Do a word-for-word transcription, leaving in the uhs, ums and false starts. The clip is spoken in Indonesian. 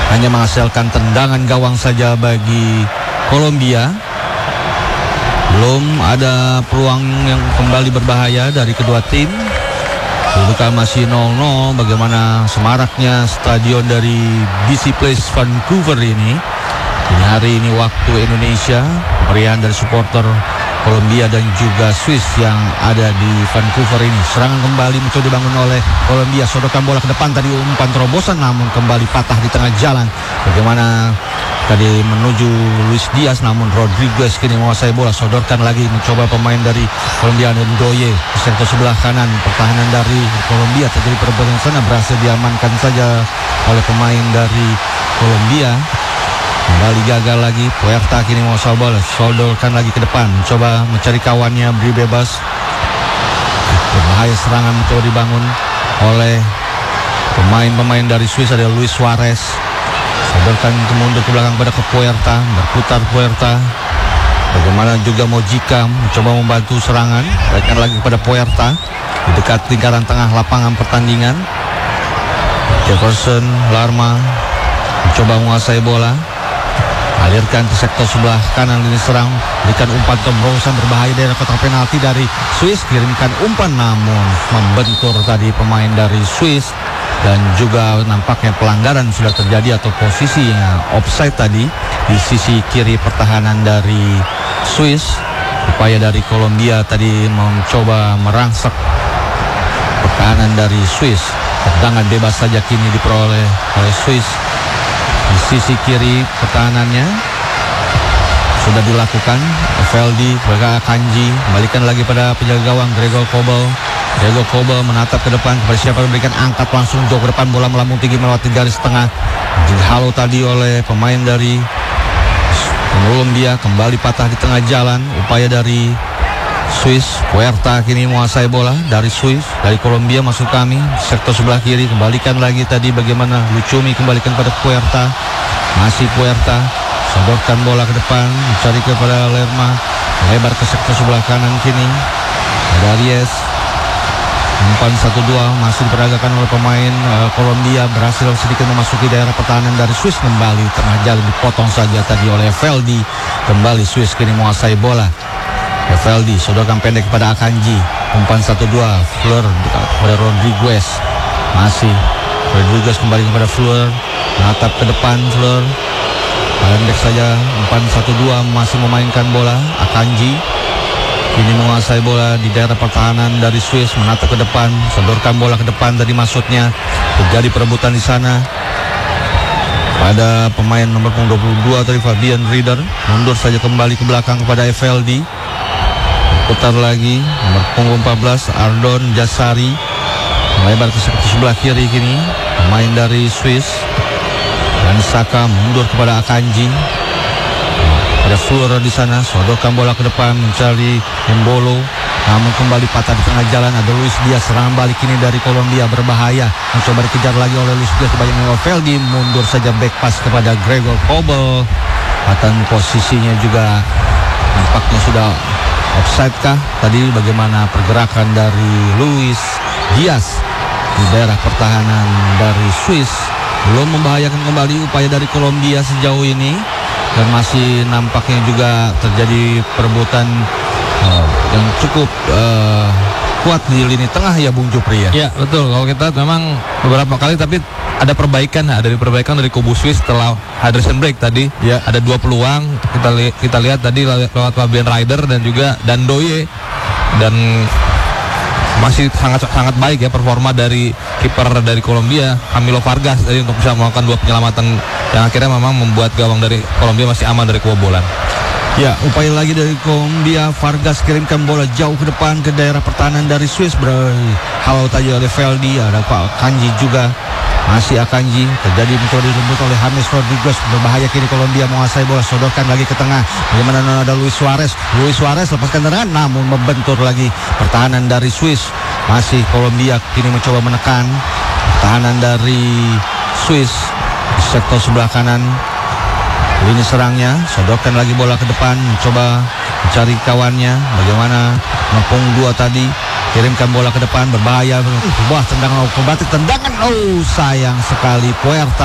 hanya menghasilkan tendangan gawang saja bagi Kolombia. Belum ada peluang yang kembali berbahaya dari kedua tim. Kedudukan masih nol nol. Bagaimana semaraknya stadion dari B C Place Vancouver ini. Ini hari ini waktu Indonesia, kemeriahan dari supporter Kolombia dan juga Swiss yang ada di Vancouver ini. Serangan kembali mencoba dibangun oleh Kolombia. Sodorkan bola ke depan, tadi umpan terobosan namun kembali patah di tengah jalan. Bagaimana tadi menuju Luis Diaz namun Rodriguez kini menguasai bola. Sodorkan lagi mencoba pemain dari Kolombia Ndoye di sektor sebelah kanan. Pertahanan dari Kolombia terjadi perebutan sana, berhasil diamankan saja oleh pemain dari Kolombia. Kembali gagal lagi. Puerta kini mau bola, sodorkan lagi ke depan, coba mencari kawannya, beri bebas. Berbahaya serangan mencoba dibangun oleh pemain-pemain dari Swiss. Ada Luis Suarez, sodorkan ke mundur ke belakang pada ke Puerta, berputar Puerta. Bagaimana juga Mojica mencoba membantu serangan, berikan lagi kepada Puerta di dekat lingkaran tengah lapangan pertandingan. Jefferson Larma mencoba menguasai bola, alirkan ke sektor sebelah kanan lini serang, berikan umpan terobosan berbahaya daerah kotak penalti dari Swiss, kirimkan umpan namun membentur tadi pemain dari Swiss, dan juga nampaknya pelanggaran sudah terjadi atau posisinya offside tadi di sisi kiri pertahanan dari Swiss. Upaya dari Kolombia tadi mencoba merangsak pertahanan dari Swiss. Tendangan bebas saja kini diperoleh oleh Swiss. Di sisi kiri pertahanannya sudah dilakukan. Eveldi kepada Akanji, kembalikan lagi pada penjaga gawang Gregor Kobel. Gregor Kobel menatap ke depan kepada siapa, memberikan angkat langsung jauh ke depan, bola melambung tinggi melewati garis tengah. Dihalau tadi oleh pemain dari Kolombia, kembali patah di tengah jalan. Upaya dari Swiss. Puerta kini menguasai bola dari Swiss, dari Kolombia masuk kami sektor sebelah kiri, kembalikan lagi tadi bagaimana Lucumi, kembalikan pada Puerta, masih Puerta, sodorkan bola ke depan, mencari kepada Lerma, lebar ke sektor sebelah kanan kini ada Aries. Umpan satu dua masih diperagakan oleh pemain uh, Kolombia, berhasil sedikit memasuki daerah pertahanan dari Swiss. Kembali tengah jalan dipotong saja tadi oleh Eveldi. Kembali Swiss kini menguasai bola. Eveldi sodorkan pendek kepada Akanji, umpan satu dua, Fleur kepada Rodriguez, masih Rodriguez kembali kepada Fleur, menatap ke depan Fleur, pendek saja, umpan satu dua, masih memainkan bola. Akanji ini menguasai bola di daerah pertahanan dari Swiss, menatap ke depan, sodorkan bola ke depan tadi maksudnya. Terjadi perebutan di sana pada pemain nomor dua puluh dua dari Fabian Rieder, mundur saja kembali ke belakang kepada Eveldi. Putar lagi nomor punggung empat belas Ardon Jasari, melebar ke sebelah kiri kini pemain dari Swiss. Dan Saka mundur kepada Akanji. Ada Flora di sana, sodorkan bola ke depan mencari Embolo, namun kembali patah di tengah jalan. Ada Luis Diaz, serangan balik ini dari Kolombia berbahaya, mencoba dikejar lagi oleh Luis Diaz, kebanyakan Eveldi, mundur saja back pass kepada Gregor Kobel. Atau posisinya juga nampaknya sudah offside kah? Tadi bagaimana pergerakan dari Luis Diaz di daerah pertahanan dari Swiss belum membahayakan kembali upaya dari Kolombia sejauh ini, dan masih nampaknya juga terjadi perebutan uh, yang cukup uh, kuat di lini tengah ya Bung Jupri ya. Ya betul, kalau kita memang beberapa kali tapi ada perbaikan, ada perbaikan dari kubu Swiss setelah hydration break tadi. Ya. Ada dua peluang kita li- kita lihat tadi lewat Fabian Rieder dan juga Ndoye, dan masih sangat sangat baik ya performa dari kiper dari Kolombia, Camilo Vargas tadi, untuk bisa melakukan dua penyelamatan yang akhirnya memang membuat gawang dari Kolombia masih aman dari kebobolan. Ya, upaya lagi dari Kolombia. Vargas kirimkan bola jauh ke depan ke daerah pertahanan dari Swiss. Berhalau tadi oleh Eveldi. Ada Pak Akanji juga. Masih Akanji. Terjadi mencoba direbut oleh James Rodriguez. Berbahaya kini Kolombia menguasai bola. Sodorkan lagi ke tengah. Bagaimana ada Luis Suarez. Luis Suarez lepaskan tendangan namun membentur lagi pertahanan dari Swiss. Masih Kolombia kini mencoba menekan pertahanan dari Swiss di sektor sebelah kanan lini serangnya. Sodorkan lagi bola ke depan, mencoba mencari kawannya. Bagaimana Mempung dua tadi, kirimkan bola ke depan, berbahaya. Wah, tendangan akrobatik, tendangan, oh sayang sekali Puerta